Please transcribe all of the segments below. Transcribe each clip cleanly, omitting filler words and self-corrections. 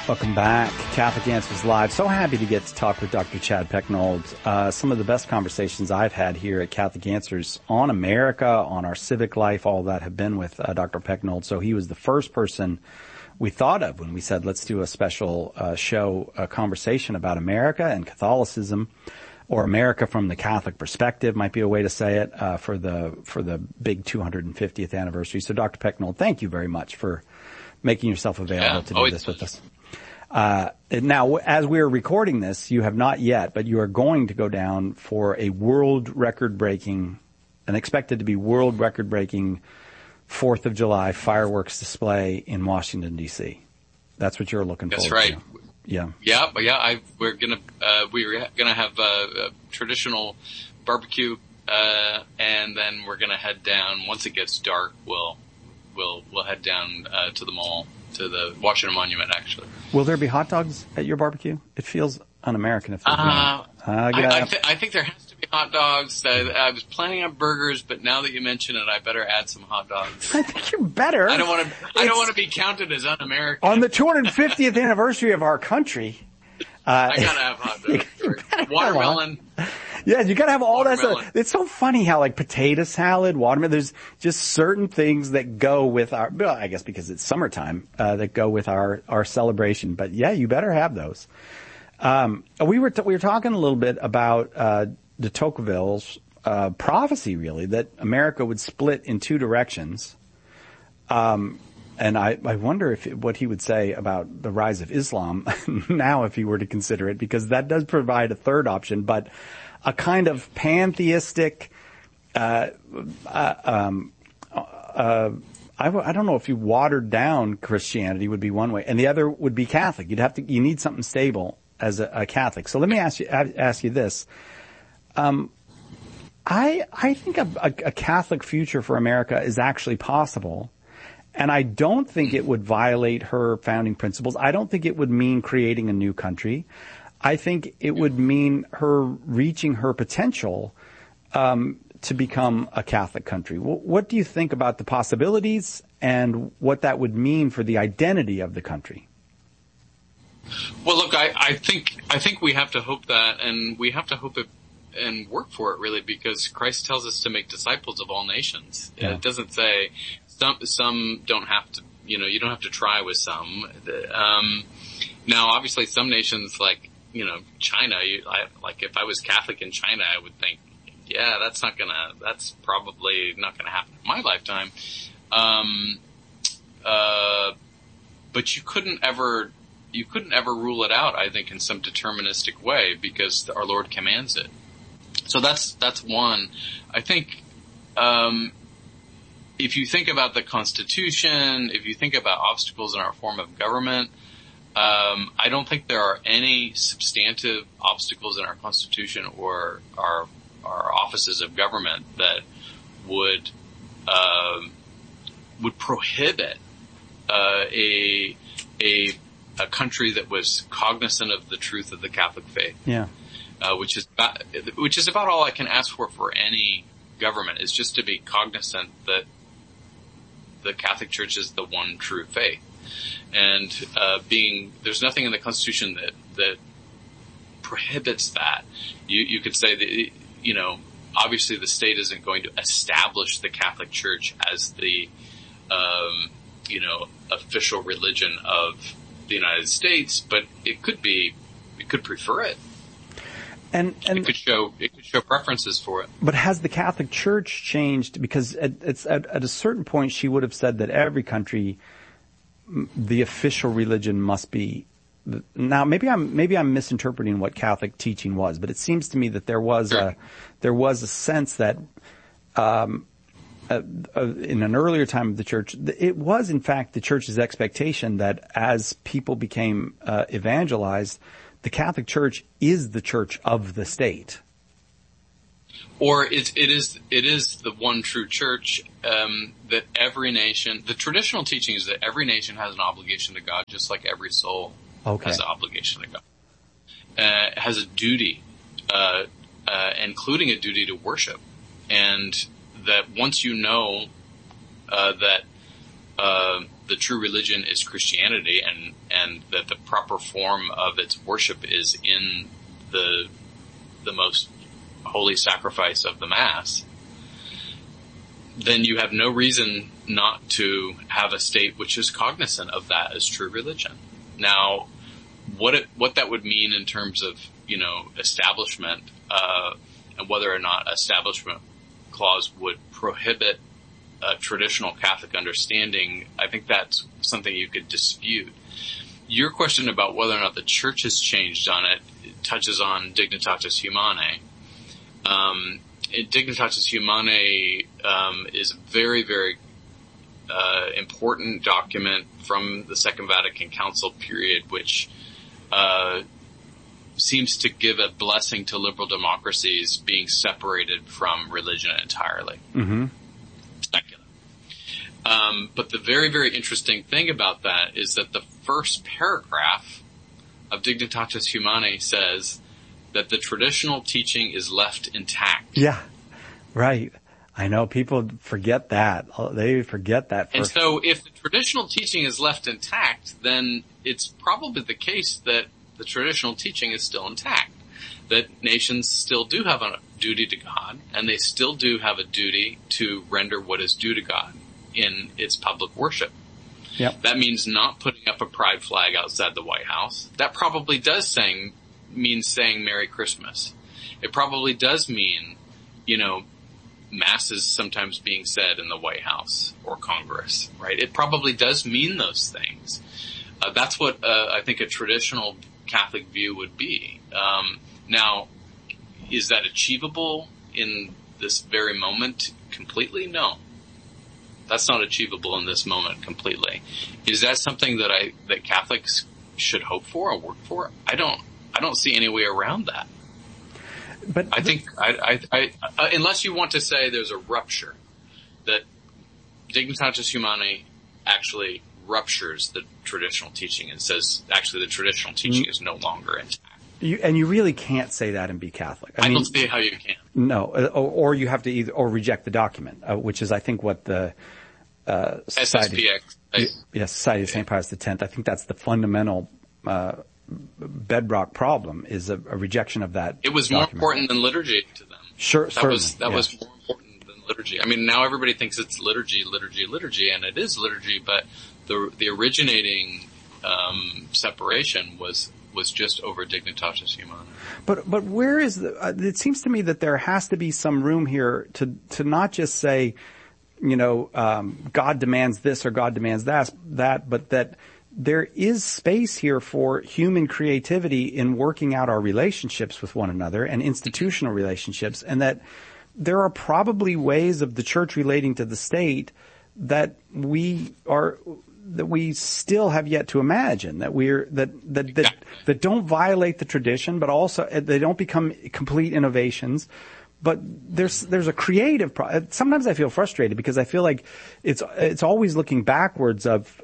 Welcome back. Catholic Answers Live. So happy to get to talk with Dr. Chad Pecknold. Some of the best conversations I've had here at Catholic Answers on America, on our civic life, all that have been with Dr. Pecknold. So he was the first person we thought of when we said, let's do a special show, a conversation about America and Catholicism, or America from the Catholic perspective might be a way to say it, for the big 250th anniversary. So Dr. Pecknold, thank you very much for making yourself available to do this with us. Now, as we are recording this, you have not yet, but you are going to go down for a expected to be world record-breaking 4th of July fireworks display in Washington, D.C. That's what you're looking forward to. That's right. Yeah. Yeah. We're gonna have a traditional barbecue, and then we're gonna head down. Once it gets dark, we'll head down to the mall, to the Washington Monument, actually. Will there be hot dogs at your barbecue? It feels un-American if there's not. I think there has to be hot dogs. I was planning on burgers, but now that you mention it, I better add some hot dogs. I think you better. I don't want to be counted as un-American. On the 250th anniversary of our country. I gotta have hot dogs. Watermelon. Yeah, you gotta have all that stuff. It's so funny how like potato salad, watermelon, there's just certain things that go with I guess because it's summertime, that go with our celebration. But yeah, you better have those. We were talking a little bit about, de Tocqueville's, prophecy really, that America would split in two directions. And I wonder what he would say about the rise of Islam now if he were to consider it, because that does provide a third option, but a kind of pantheistic, I don't know if you watered down Christianity would be one way, and the other would be Catholic. You need something stable as a Catholic. So let me ask you this. I think a Catholic future for America is actually possible. And I don't think it would violate her founding principles. I don't think it would mean creating a new country. I think it would mean her reaching her potential to become a Catholic country. What do you think about the possibilities and what that would mean for the identity of the country? Well, look, I think we have to hope that, and we have to hope it and work for it, really, because Christ tells us to make disciples of all nations. Yeah. It doesn't say some don't have to, you don't have to try with some. Now, obviously, some nations like, China, like if I was Catholic in China, I would think, yeah, that's probably not gonna happen in my lifetime. But you couldn't ever rule it out, I think, in some deterministic way, because our Lord commands it. So that's one. I think, if you think about the Constitution, if you think about obstacles in our form of government, I don't think there are any substantive obstacles in our Constitution or our offices of government that would prohibit a country that was cognizant of the truth of the Catholic faith. Yeah. Which is about all I can ask for any government, is just to be cognizant that the Catholic Church is the one true faith. And there's nothing in the Constitution that prohibits that. You could say that, obviously the state isn't going to establish the Catholic Church as the, official religion of the United States, but it could prefer it. And it could show preferences for it. But has the Catholic Church changed? Because at a certain point, she would have said that every country, the official religion must be. Now, maybe I'm misinterpreting what Catholic teaching was, but it seems to me that there was a sense that in an earlier time of the Church, it was in fact the Church's expectation that as people became evangelized, the Catholic Church is the church of the state. Or it is the one true church, that every nation, the traditional teaching is that every nation has an obligation to God, just like every soul has an obligation to God. Has a duty, including a duty to worship. And that once you know, that the true religion is Christianity, and and that the proper form of its worship is in the most holy sacrifice of the Mass, then you have no reason not to have a state which is cognizant of that as true religion. Now, what that would mean in terms of, establishment, and whether or not Establishment Clause would prohibit a traditional Catholic understanding, I think that's something you could dispute. Your question about whether or not the Church has changed on it touches on Dignitatis Humanae. Dignitatis Humanae is a very, very important document from the Second Vatican Council period, which seems to give a blessing to liberal democracies being separated from religion entirely. Mm-hmm. Secular. But the very, very interesting thing about that is that the first paragraph of Dignitatis Humanae says that the traditional teaching is left intact. Yeah, right. I know people forget that. They forget that. And so if the traditional teaching is left intact, then it's probably the case that the traditional teaching is still intact. That nations still do have a duty to God, and they still do have a duty to render what is due to God in its public worship. Yep. That means not putting up a pride flag outside the White House. That probably does mean saying Merry Christmas. It probably does mean, masses sometimes being said in the White House or Congress, right? It probably does mean those things. That's what I think a traditional Catholic view would be. Now, is that achievable in this very moment completely? No. That's not achievable in this moment completely. Is that something that Catholics should hope for or work for? I don't see any way around that. But I think unless you want to say there's a rupture, that Dignitatis Humanae actually ruptures the traditional teaching and says actually the traditional teaching is no longer intact. You really can't say that and be Catholic. I don't see how you can. No, or you have to or reject the document, which is I think what the SSPX. Society of St. Pius X. I think that's the fundamental bedrock problem is a rejection of that. It was document. More important than liturgy to them. Sure, that was more important than liturgy. I mean, now everybody thinks it's liturgy, and it is liturgy, but the originating separation was just over Dignitatis Humanae. But where is it seems to me that there has to be some room here to not just say, God demands this or God demands that, but that there is space here for human creativity in working out our relationships with one another and institutional relationships, and that there are probably ways of the Church relating to the state that we still have yet to imagine, that don't violate the tradition, but also they don't become complete innovations. But there's a creative sometimes I feel frustrated because I feel like it's always looking backwards of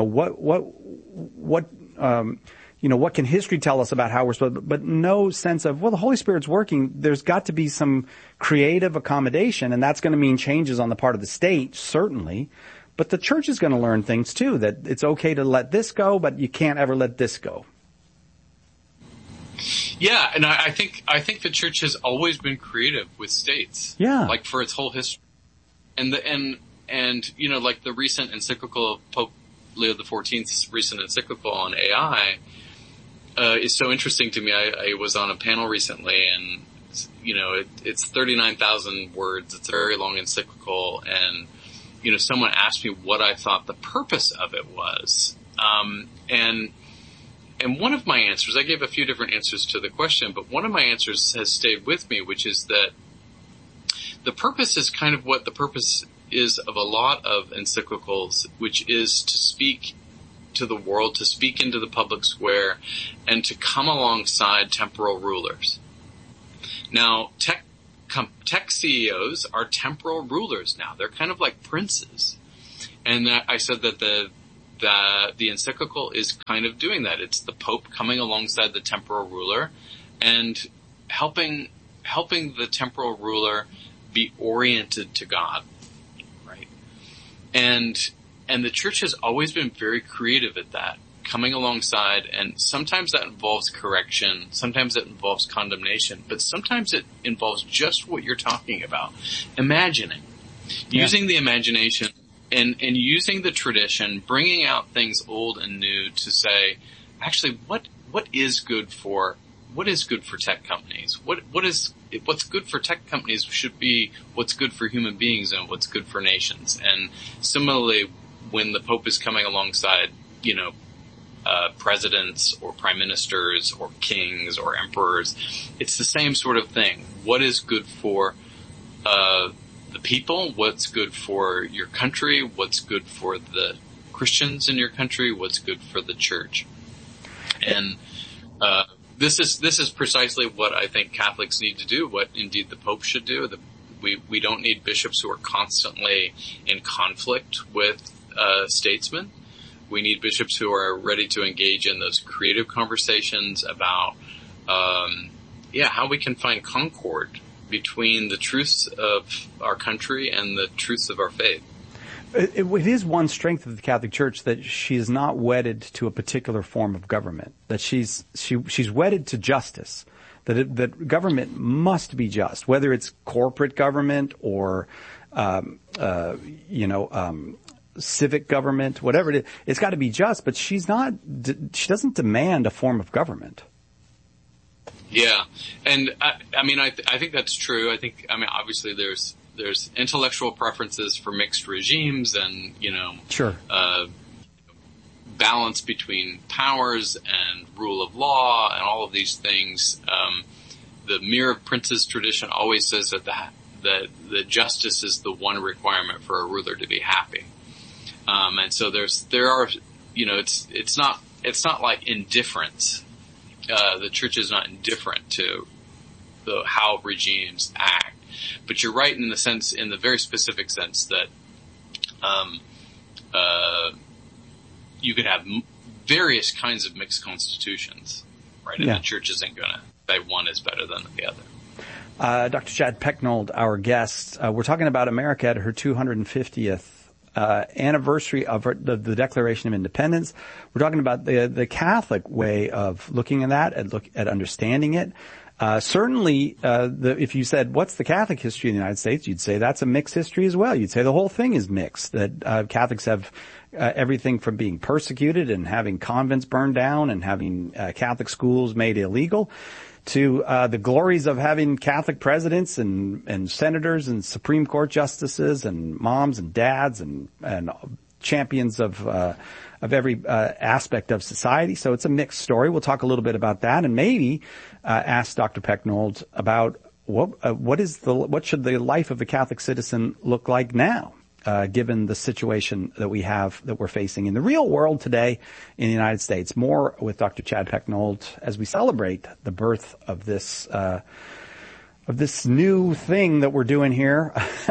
what can history tell us about how we're supposed, but no sense of, well, the Holy Spirit's working. There's got to be some creative accommodation, and that's going to mean changes on the part of the state, certainly. But the Church is going to learn things too, that it's okay to let this go, but you can't ever let this go. Yeah, and I think the Church has always been creative with states. Yeah. Like for its whole history. And like the recent encyclical of Pope Leo XIV's recent encyclical on AI is so interesting to me. I was on a panel recently, and it's 39,000 words. It's a very long encyclical, and someone asked me what I thought the purpose of it was. And one of my answers, I gave a few different answers to the question, but one of my answers has stayed with me, which is that the purpose is kind of what the purpose is of a lot of encyclicals, which is to speak to the world, to speak into the public square, and to come alongside temporal rulers. Now, tech CEOs are temporal rulers now. They're kind of like princes. And I said that the encyclical is kind of doing that. It's the Pope coming alongside the temporal ruler and helping the temporal ruler be oriented to God, right? And the Church has always been very creative at that. coming alongside, and sometimes that involves correction, sometimes it involves condemnation, but sometimes it involves just what you're talking about. Imagining. Using the imagination and using the tradition, bringing out things old and new to say, actually, what is good for tech companies? What's good for tech companies should be what's good for human beings and what's good for nations. And similarly, when the Pope is coming alongside, presidents or prime ministers or kings or emperors, it's the same sort of thing. What is good for the people? What's good for your country? What's good for the Christians in your country? What's good for the church? And this is precisely what I think Catholics need to do, what indeed the Pope should do. We don't need bishops who are constantly in conflict with statesmen. We need bishops who are ready to engage in those creative conversations about how we can find concord between the truths of our country and the truths of our faith. It is one strength of the Catholic Church that she is not wedded to a particular form of government, that she's wedded to justice, that government must be just, whether it's corporate government or, civic government, whatever it is, it's got to be just, but she doesn't demand a form of government. Yeah. And I think that's true. Obviously there's intellectual preferences for mixed regimes and, sure. Balance between powers and rule of law and all of these things. The Mirror of Princes tradition always says that the justice is the one requirement for a ruler to be happy. And so it's not like indifference. The church is not indifferent to how regimes act. But you're right in the very specific sense that you could have various kinds of mixed constitutions, right? And the church isn't going to say one is better than the other. Dr. Chad Pecknold, our guest, we're talking about America at her 250th anniversary of the Declaration of Independence. We're talking about the Catholic way of looking at that, at understanding it. Certainly, if you said, what's the Catholic history in the United States, you'd say that's a mixed history as well. You'd say the whole thing is mixed, that Catholics have everything from being persecuted and having convents burned down and having Catholic schools made illegal to the glories of having Catholic presidents and senators and Supreme Court justices and moms and dads and champions of every aspect of society. So it's a mixed story. We'll talk a little bit about that and maybe ask Dr. Pecknold about what should the life of a Catholic citizen look like now, given the situation that we're facing in the real world today in the United States. More with Dr. Chad Pecknold as we celebrate the birth of this new thing that we're doing here.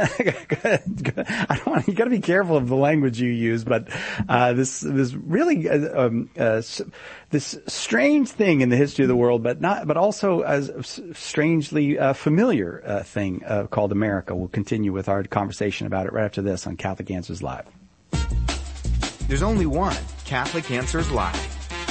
You got to be careful of the language you use, but this really this strange thing in the history of the world, but also as strangely familiar thing called America. We'll continue with our conversation about it right after this on Catholic Answers Live. There's only one Catholic Answers Live.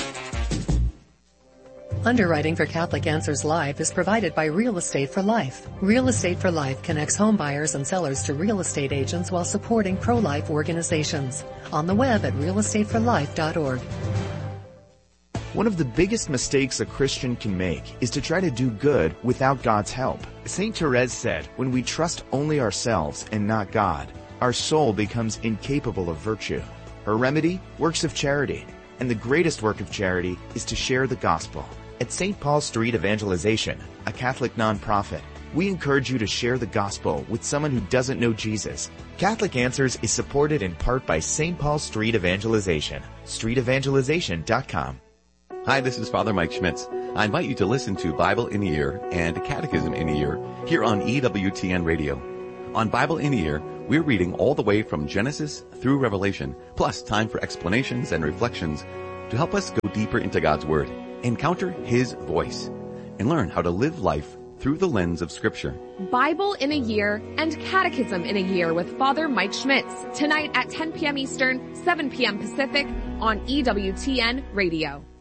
Underwriting for Catholic Answers Live is provided by Real Estate for Life. Real Estate for Life connects home buyers and sellers to real estate agents while supporting pro-life organizations. On the web at realestateforlife.org. One of the biggest mistakes a Christian can make is to try to do good without God's help. St. Therese said, when we trust only ourselves and not God, our soul becomes incapable of virtue. Her remedy? Works of charity. And the greatest work of charity is to share the gospel. At St. Paul Street Evangelization, a Catholic nonprofit, we encourage you to share the gospel with someone who doesn't know Jesus. Catholic Answers is supported in part by St. Paul Street Evangelization, streetevangelization.com. Hi, this is Father Mike Schmitz. I invite you to listen to Bible in a Year and Catechism in a Year here on EWTN Radio. On Bible in a Year, we're reading all the way from Genesis through Revelation, plus time for explanations and reflections to help us go deeper into God's Word, encounter His voice, and learn how to live life through the lens of Scripture. Bible in a Year and Catechism in a Year with Father Mike Schmitz, tonight at 10 p.m. Eastern, 7 p.m. Pacific on EWTN Radio.